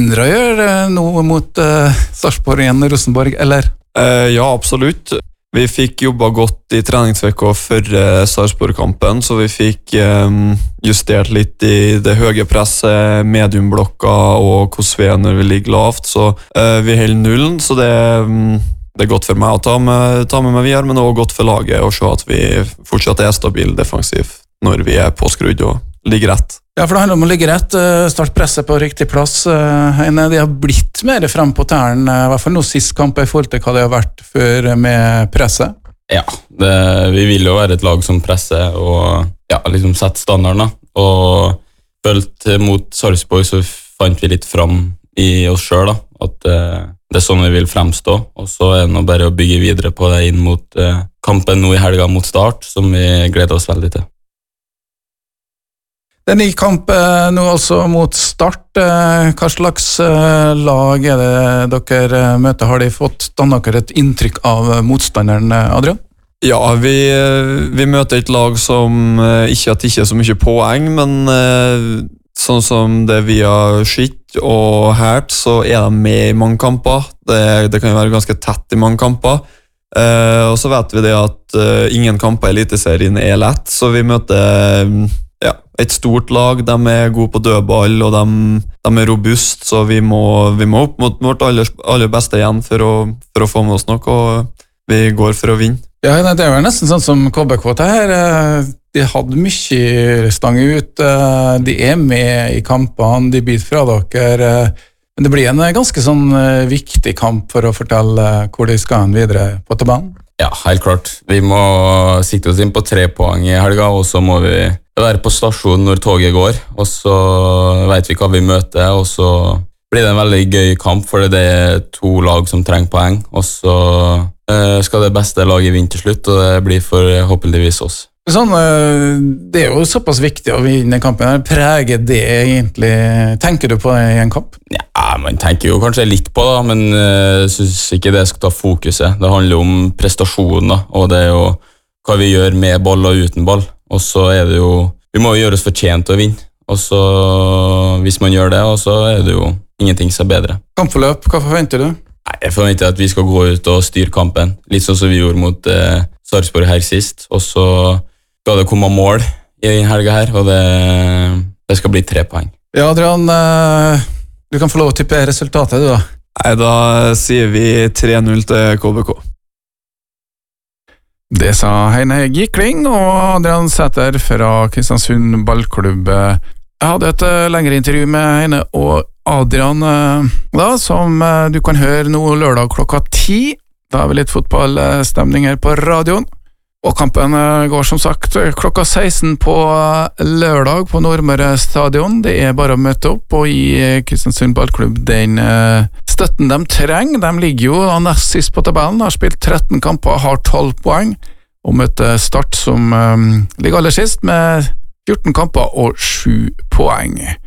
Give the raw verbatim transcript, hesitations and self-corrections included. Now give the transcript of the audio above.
mindre å gjøre nå mot uh, Sarpsborg igjen og Rosenborg, eller? Uh, ja, absolutt. Vi fikk jobba godt i treningsvekka før uh, Sarpsborg-kampen, så vi fikk um, justert litt i det høye presset, mediumblokka og hvordan vi er når vi ligger lavt, så uh, vi holder nullen, så det, um, det er godt for meg å ta med, ta med meg videre, men også godt for laget å se at vi fortsatt er stabil defensivt når vi er påskrudd og ligger rett. Ja, for det handler om å ligge rett, start presset på riktig plass. Heine, de har blitt mer frem på tæren, i hvert fall nå sist kamp i forhold til hva det har vært før med presset. Ja, det, vi vil jo være et lag som presser og ja, liksom setter standarden. Og følt mot Sarpsborg så fant vi litt frem i oss selv, da, at det er sånn vi vil fremstå. Og så er det nå bare å bygge videre på det inn mot kampen nå i helga mot Start, som vi gleder oss veldig til. Det er ny kamp eh, nå altså mot Start. Eh, hva slags eh, lag er det dere møter? Har de fått dannet dere et inntrykk av motstanderen, Adrian? Ja, vi, vi møter et lag som ikke har tikket så mye poeng, men eh, sånn som det vi har sett og hørt, så er de med i mange kamper. Det, det kan være ganske tett i mange kamper. Eh, og så vet vi det at eh, ingen kamper i Eliteserien er lett, så vi møter ja, et stort lag. De er gode på dødball, og de, de er robust, så vi må, vi må opp mot vårt aller, aller beste igjen for å, for å få med oss noe, og vi går for å vinne. Ja, det er jo nesten sånn som K B K her. De hadde mye stang ut, de er med i kampene, de biter fra dere, men det blir en ganske sånn viktig kamp for å fortelle hvor de skal videre på tabellen. Ja, helt klart. Vi må sikte oss inn på tre poeng i helga, og så må vi være på stasjon når toget går, og så vet vi hva vi møter, og så blir det en veldig gøy kamp, for det er to lag som trenger poeng, og så uh, skal det beste laget vinne til slutt, og det blir forhåpentligvis oss. Sånn, det er jo såpass viktig å vinne kampen. Preger det egentlig, tenker du på det i en kamp? Ja, man tenker jo kanskje litt på det, men jeg synes ikke det skal ta fokuset. Det handler om prestasjoner, og det er jo hva vi gjør med ball og uten ball. Og så er det jo, vi må jo gjøre oss fortjent til å vinne. Og så, hvis man gjør det, og så er det jo ingenting som er bedre. Kampforløp, hva forventer du? Nei, jeg forventer at vi skal gå ut og styre kampen. Litt sånn som vi gjorde mot eh, Sarpsborg her sist. Og så skal det komme mål i denne helga her, og det, det skal bli tre poeng. Ja, Adrian, du kan få lov å tippe resultatet, du da. Nei, da sier vi tre null til K B K. Det sa Heine Gikling og Adrian Sæter fra Kristiansund ballklubb. Jeg hadde et lengre intervju med Heine og Adrian da, som du kan høre nå lørdag klokka ti. Da har vi litt fotballstemning her på radioen. Og kampen går som sagt klokka seksten på lørdag på Nordmøre stadion. Det er bare å møte opp og gi Kristiansund ballklubb den støtten de trenger. De ligger jo nest sist på tabellen, har spilt tretten kamper, har tolv poeng, og møter Start som um, ligger aller sist med fjorten kamper og sju poeng.